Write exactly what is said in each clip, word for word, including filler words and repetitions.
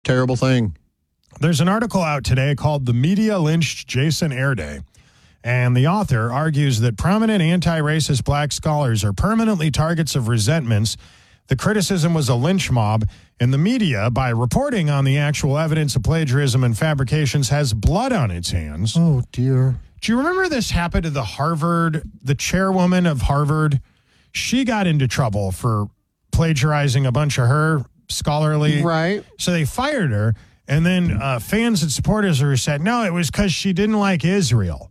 terrible thing. There's an article out today called "The Media Lynched Jason Erday," and the author argues that prominent anti-racist black scholars are permanently targets of resentments. The criticism was a lynch mob, and the media, by reporting on the actual evidence of plagiarism and fabrications, has blood on its hands. Oh, dear. Do you remember this happened to the Harvard, the chairwoman of Harvard? She got into trouble for plagiarizing a bunch of her scholarly. Right. So they fired her, and then uh, fans and supporters of her said, no, it was because she didn't like Israel.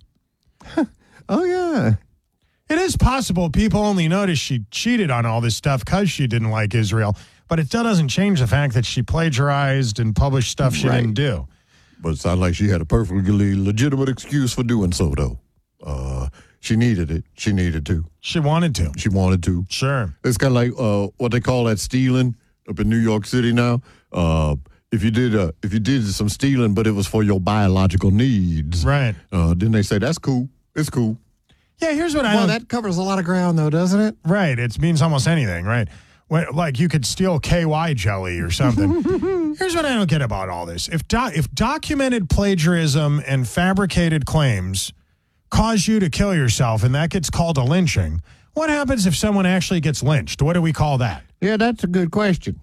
Oh, yeah. It is possible people only noticed she cheated on all this stuff because she didn't like Israel, but it still doesn't change the fact that she plagiarized and published stuff she Right. didn't do. But it sounded like she had a perfectly legitimate excuse for doing so, though. Uh, she needed it. She needed to. She wanted to. She wanted to. Sure. It's kind of like uh, what they call that stealing up in New York City now. Uh, if you did uh, if you did some stealing, but it was for your biological needs, Right. Uh, then they say that's cool. It's cool. Yeah, here's what I Well, don't... that covers a lot of ground, though, doesn't it? Right. It means almost anything, right? When, like you could steal K Y jelly or something. Here's what I don't get about all this. If do, if documented plagiarism and fabricated claims cause you to kill yourself and that gets called a lynching, what happens if someone actually gets lynched? What do we call that? Yeah, that's a good question.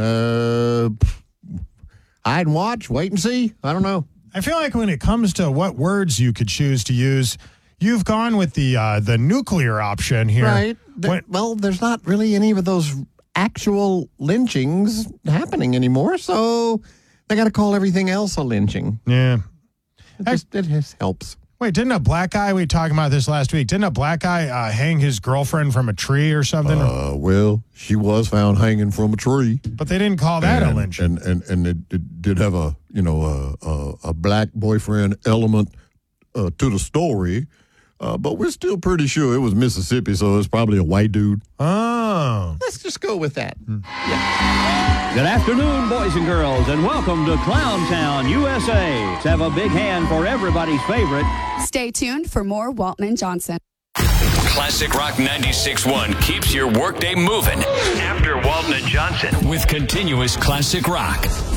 Uh, hide and watch, wait and see. I don't know. I feel like when it comes to what words you could choose to use, you've gone with the uh, the nuclear option here. Right. There, When- well, there's not really any of those actual lynchings happening anymore, so they got to call everything else a lynching. yeah. It, just, it just helps. Wait, didn't a black guy, we talked about this last week, didn't a black guy uh, hang his girlfriend from a tree or something? Uh, well, she was found hanging from a tree. But they didn't call that and, a lynching. And and and it, it did have a you know a a, a black boyfriend element uh, to the story, uh, but we're still pretty sure it was Mississippi, so it's probably a white dude. Oh. Let's just go with that. Good afternoon, boys and girls, and welcome to Clown Town, U S A. Let's have a big hand for everybody's favorite. Stay tuned for more Waltman Johnson. Classic Rock ninety-six point one keeps your workday moving. After Walton and Johnson with continuous classic rock.